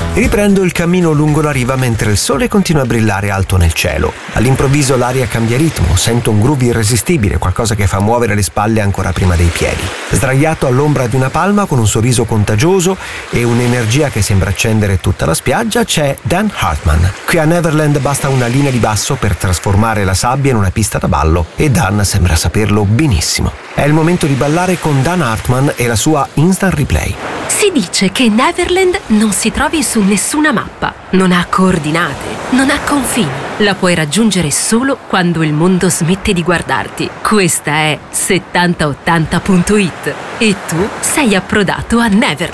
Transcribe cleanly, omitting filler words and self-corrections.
Riprendo il cammino lungo la riva mentre il sole continua a brillare alto nel cielo. All'improvviso l'aria cambia ritmo, sento un groove irresistibile, qualcosa che fa muovere le spalle ancora prima dei piedi. Sdraiato all'ombra di una palma con un sorriso contagioso e un'energia che sembra accendere tutta la spiaggia, c'è Dan Hartman. Qui a Neverland basta una linea di basso per trasformare la sabbia in una pista da ballo e Dan sembra saperlo benissimo. È il momento di ballare con Dan Hartman e la sua Instant Replay. Si dice che Neverland non si trovi su nessuna mappa, non ha coordinate, non ha confini. La puoi raggiungere solo quando il mondo smette di guardarti. Questa è 7080.it e tu sei approdato a Neverland.